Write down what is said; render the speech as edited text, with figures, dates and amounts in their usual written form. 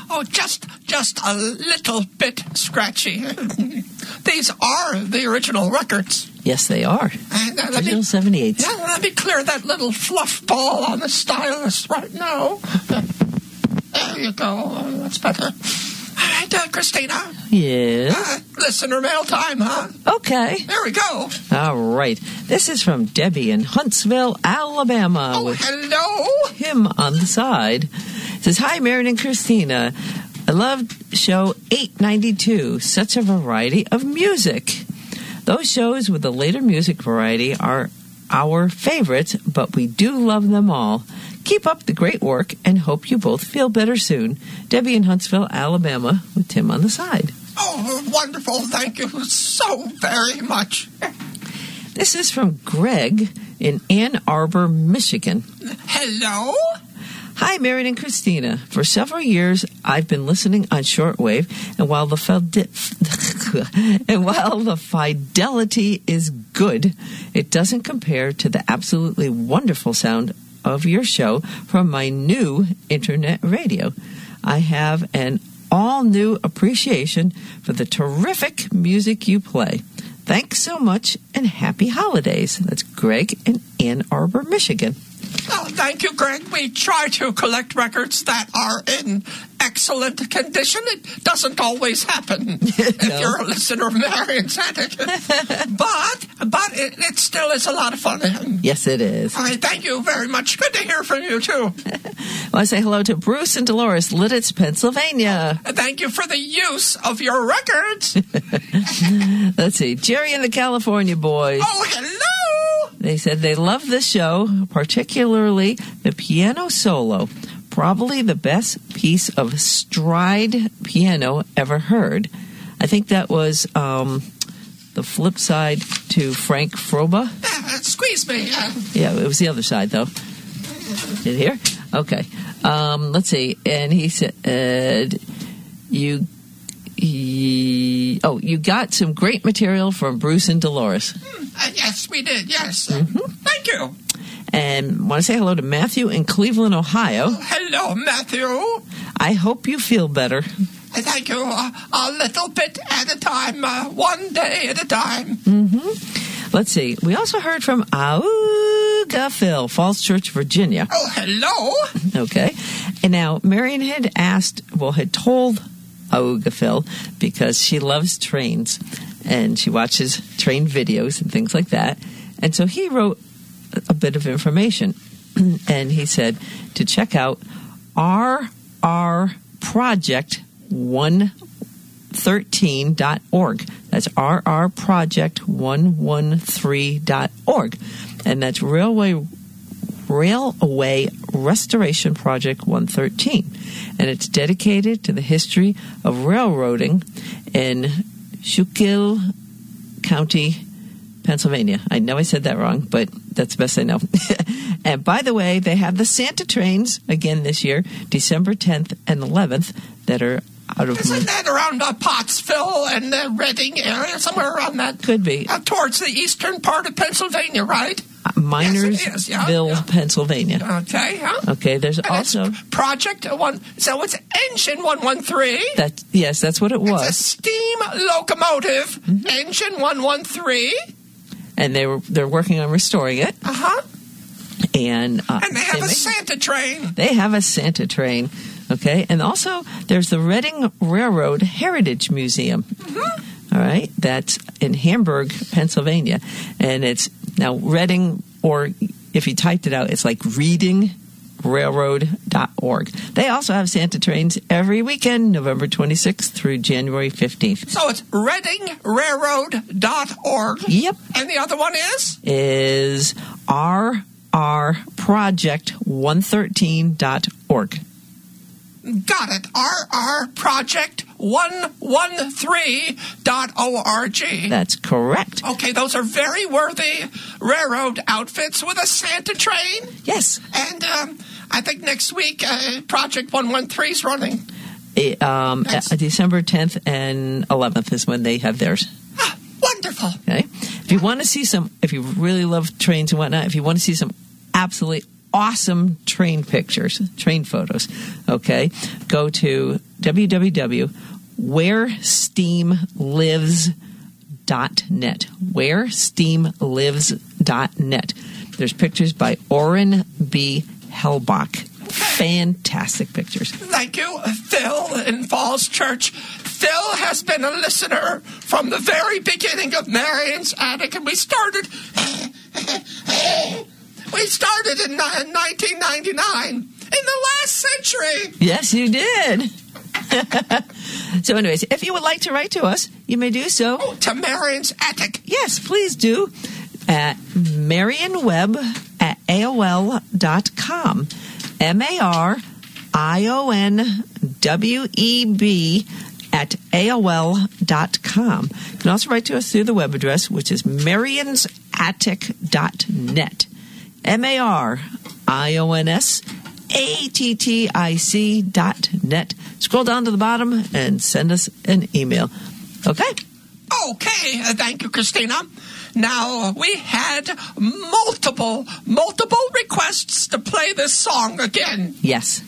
Oh, just a little bit scratchy. These are the original records. Yes, they are. Original 78s. Yeah, let me clear that little fluff ball on the stylus right now. There you go. That's better. All right, Christina. Yes? Listener mail time, huh? Okay. There we go. All right. This is from Debbie in Huntsville, Alabama. Oh, with hello. him on the side. It says, hi, Marion and Christina. I loved show 892. Such a variety of music. Those shows with the later music variety are our favorites, but we do love them all. Keep up the great work and hope you both feel better soon. Debbie in Huntsville, Alabama, with Tim on the side. Oh, wonderful. Thank you so very much. This is from Greg in Ann Arbor, Michigan. Hello? Hi, Marion and Christina. For several years, I've been listening on shortwave, and while the fidelity is good, it doesn't compare to the absolutely wonderful sound of your show from my new internet radio. I have an all-new appreciation for the terrific music you play. Thanks so much, and happy holidays. That's Greg in Ann Arbor, Michigan. Oh, thank you, Greg. We try to collect records that are in excellent condition. It doesn't always happen if you're a listener of Marion's Attic. But it still is a lot of fun. Yes, it is. All right, thank you very much. Good to hear from you, too. Well, I say hello to Bruce and Dolores, Lidditz, Pennsylvania. Thank you for the use of your records. Let's see. Jerry and the California Boys. Oh, hello. They said they love this show, particularly the piano solo. Probably the best piece of stride piano ever heard. I think that was the flip side to Frank Froba. Squeeze me. Yeah, it was the other side, though. Did you hear? Okay. Let's see. And he said, you got some great material from Bruce and Dolores. Yes, we did. Yes. Mm-hmm. Thank you. And want to say hello to Matthew in Cleveland, Ohio. Oh, hello, Matthew. I hope you feel better. Thank you. A little bit at a time. One day at a time. Mm-hmm. Let's see. We also heard from Auga Phil, Falls Church, Virginia. Oh, hello. Okay. And now Marion had told Auga Phil because she loves trains and she watches train videos and things like that. And so he wrote a bit of information. And he said to check out rrproject113.org. That's rrproject113.org. And that's Railway Restoration Project 113. And it's dedicated to the history of railroading in Schuylkill County, Pennsylvania. I know I said that wrong, but that's the best I know. And by the way, they have the Santa trains again this year, December 10th and 11th, that are out of... Isn't that around Pottsville and the Reading area, somewhere around that? Could be. Towards the eastern part of Pennsylvania, right? Minersville, Pennsylvania. Okay, huh? Okay, there's and also... Project 1... So it's Engine 113. Yes, that's what it was. It's a steam locomotive, Engine 113. And they're working on restoring it. Uh-huh. And they have a Santa train. They have a Santa train. Okay, and also there's the Reading Railroad Heritage Museum. Mm-hmm. All right, that's in Hamburg, Pennsylvania. And it's now Reading, or if you typed it out, it's like readingrailroad.org. They also have Santa trains every weekend, November 26th through January 15th. So it's readingrailroad.org. Yep. And the other one is? Is rrproject113.org. Got it. rrproject113.org. That's correct. Okay, those are very worthy railroad outfits with a Santa train. Yes. And I think next week, Project 113 is running. December 10th and 11th is when they have theirs. Wonderful. Okay. If you want to see if you really love trains and whatnot, if you want to see some absolutely awesome train pictures, train photos. Okay, go to www.wheresteamlives.net. Wheresteamlives.net. There's pictures by Orrin B. Hellbach. Fantastic pictures. Thank you, Phil in Falls Church. Phil has been a listener from the very beginning of Marion's Attic, and we started in 1999, in the last century. Yes, you did. So anyways, if you would like to write to us, you may do so. Oh, to Marion's Attic. Yes, please do. At marionweb@aol.com. MarionWeb@AOL.com. You can also write to us through the web address, which is marionsattic.net. MarionSattic.net. Scroll down to the bottom and send us an email. Okay? Okay, thank you, Christina. Now, we had multiple requests to play this song again. Yes.